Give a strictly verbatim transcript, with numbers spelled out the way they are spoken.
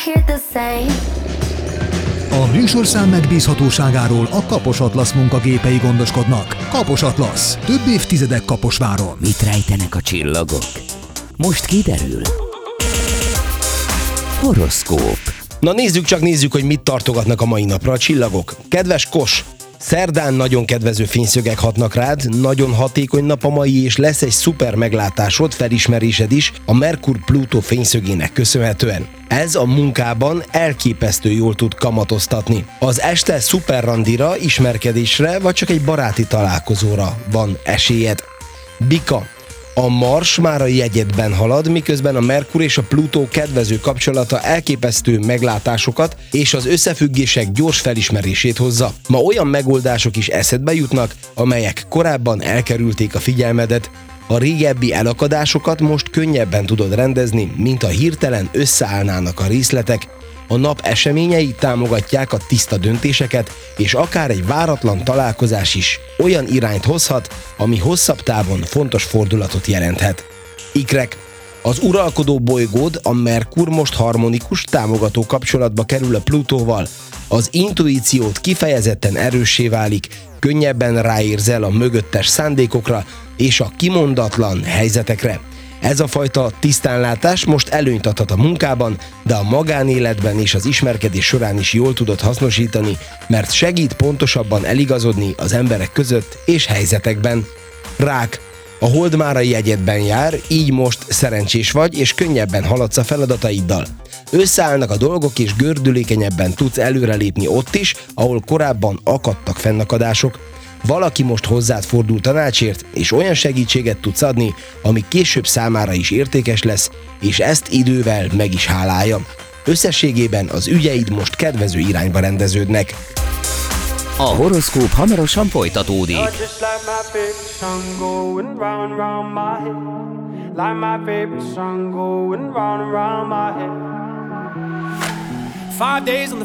hear the same. A műsorszám megbízhatóságáról a Kapos Atlasz munkagépei gondoskodnak. Kapos Atlasz. Több évtizedek Kaposváron. Mit rejtenek a csillagok? Most kiderül. Horoszkóp. Na nézzük csak nézzük, hogy mit tartogatnak a mai napra a csillagok. Kedves Kos! Szerdán nagyon kedvező fényszögek hatnak rád, nagyon hatékony nap a mai, és lesz egy szuper meglátásod, felismerésed is a Merkur-Plutó fényszögének köszönhetően. Ez a munkában elképesztő jól tud kamatoztatni. Az este szuper randira, ismerkedésre, vagy csak egy baráti találkozóra van esélyed. Bika. A Mars már a jegyedben halad, miközben a Merkur és a Plutó kedvező kapcsolata elképesztő meglátásokat és az összefüggések gyors felismerését hozza. Ma olyan megoldások is eszedbe jutnak, amelyek korábban elkerülték a figyelmedet. A régebbi elakadásokat most könnyebben tudod rendezni, mint a hirtelen összeállnának a részletek. A nap eseményei támogatják a tiszta döntéseket, és akár egy váratlan találkozás is olyan irányt hozhat, ami hosszabb távon fontos fordulatot jelenthet. Ikrek. Az uralkodó bolygód, a Merkur most harmonikus, támogató kapcsolatba kerül a Plutóval. Az intuíciót kifejezetten erőssé válik, könnyebben ráérzel a mögöttes szándékokra és a kimondatlan helyzetekre. Ez a fajta tisztánlátás most előnyt adhat a munkában, de a magánéletben és az ismerkedés során is jól tudod hasznosítani, mert segít pontosabban eligazodni az emberek között és helyzetekben. Rák. A hold már a jegyedben jár, így most szerencsés vagy, és könnyebben haladsz a feladataiddal. Összeállnak a dolgok, és gördülékenyebben tudsz előrelépni ott is, ahol korábban akadtak fennakadások. Valaki most hozzád fordul tanácsért, és olyan segítséget tudsz adni, ami később számára is értékes lesz, és ezt idővel meg is hálálja. Összességében az ügyeid most kedvező irányba rendeződnek. A horoszkóp hamarosan folytatódik. Five days on the